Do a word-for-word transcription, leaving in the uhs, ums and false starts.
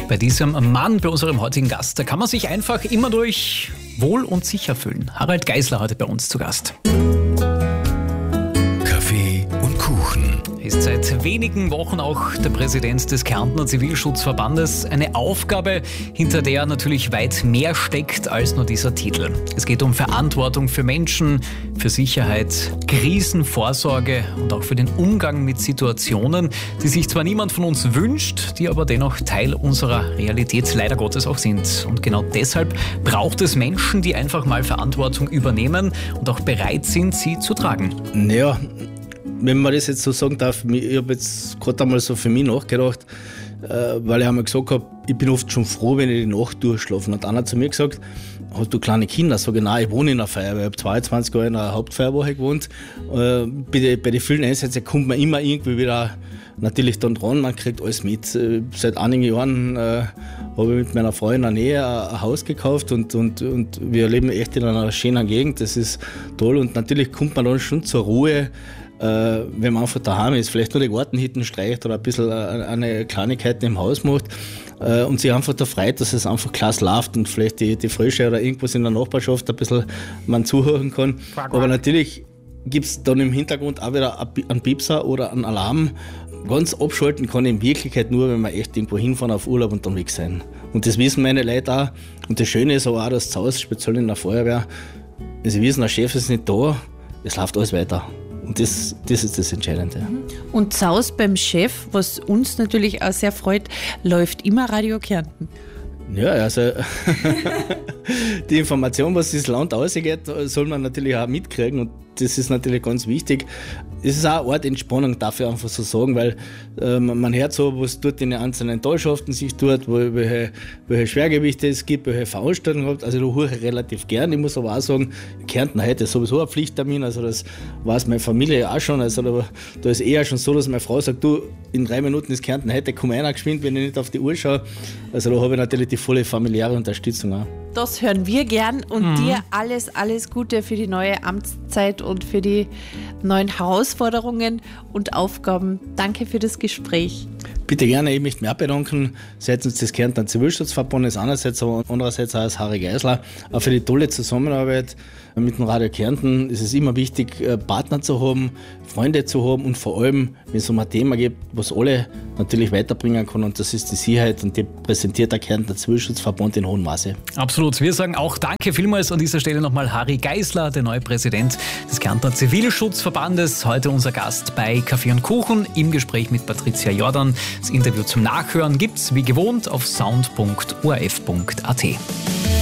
Bei diesem Mann, bei unserem heutigen Gast, da kann man sich einfach immer durch wohl und sicher fühlen. Harald Geisler heute bei uns zu Gast. Kaffee und Kuchen. Er ist seit wenigen Wochen auch der Präsident des Kärntner Zivilschutzverbandes. Eine Aufgabe, hinter der natürlich weit mehr steckt als nur dieser Titel. Es geht um Verantwortung für Menschen, für Sicherheit, Krisenvorsorge und auch für den Umgang mit Situationen, die sich zwar niemand von uns wünscht, die aber dennoch Teil unserer Realität leider Gottes auch sind. Und genau deshalb braucht es Menschen, die einfach mal Verantwortung übernehmen und auch bereit sind, sie zu tragen. Ja, wenn man das jetzt so sagen darf, ich habe jetzt gerade einmal so für mich nachgedacht, weil ich einmal gesagt habe, ich bin oft schon froh, wenn ich die Nacht durchschlafe. Und einer hat zu mir gesagt, hast du kleine Kinder? Sag ich, nein, ich wohne in einer Feuerwehr. Ich habe zweiundzwanzig Jahre in einer Hauptfeuerwache gewohnt. Bei den, bei den vielen Einsätzen kommt man immer irgendwie wieder natürlich dann dran, man kriegt alles mit. Seit einigen Jahren äh, habe ich mit meiner Frau in der Nähe ein Haus gekauft und, und, und wir leben echt in einer schönen Gegend. Das ist toll und natürlich kommt man dann schon zur Ruhe, Äh, wenn man einfach daheim ist, vielleicht nur die Gartenhütten streicht oder ein bisschen eine Kleinigkeit im Haus macht äh, und sich einfach da freut, dass es einfach klasse läuft und vielleicht die, die Frösche oder irgendwas in der Nachbarschaft ein bisschen man zuhören kann. Aber natürlich gibt es dann im Hintergrund auch wieder einen Piepser oder einen Alarm. Ganz abschalten kann ich in Wirklichkeit nur, wenn wir echt irgendwo hinfahren auf Urlaub und dann weg sein. Und das wissen meine Leute auch. Und das Schöne ist aber auch, dass zu Hause, speziell in der Feuerwehr, sie wissen, der Chef ist nicht da, es läuft alles weiter. Und das, das ist das Entscheidende. Und zu Hause beim Chef, was uns natürlich auch sehr freut, läuft immer Radio Kärnten. Ja, also die Information, was das Land ausgeht, soll man natürlich auch mitkriegen und das ist natürlich ganz wichtig. Es ist auch eine Art Entspannung, darf ich einfach so sagen, weil äh, man hört so, was dort in den einzelnen Talschaften sich tut, wo, welche, welche Schwergewichte es gibt, welche Veranstaltungen es gibt. Also da höre ich relativ gern. Ich muss aber auch sagen, Kärnten heute ist sowieso ein Pflichttermin, also das weiß meine Familie auch schon. Also da, da ist eher schon so, dass meine Frau sagt, du, in drei Minuten ist Kärnten heute, komm einer geschwind, wenn ich nicht auf die Uhr schaue. Also da habe ich natürlich die volle familiäre Unterstützung auch. Das hören wir gern und Mhm. dir alles, alles Gute für die neue Amtszeit und für die neuen Herausforderungen und Aufgaben. Danke für das Gespräch. Bitte gerne, ich möchte mich auch bedanken seitens des Kärntner Zivilschutzverbandes einerseits, aber andererseits auch als Harald Geisler, auch für die tolle Zusammenarbeit mit dem Radio Kärnten. Es ist immer wichtig, Partner zu haben, Freunde zu haben und vor allem, wenn es um ein Thema geht, was alle natürlich weiterbringen kann und das ist die Sicherheit und die präsentiert der Kärntner Zivilschutzverband in hohem Maße. Absolut. Wir sagen auch danke vielmals an dieser Stelle nochmal Harald Geisler, der neue Präsident des Kärntner Zivilschutzverbandes, heute unser Gast bei Kaffee und Kuchen im Gespräch mit Patricia Jordan. Das Interview zum Nachhören gibt's wie gewohnt auf sound punkt o r f punkt a t.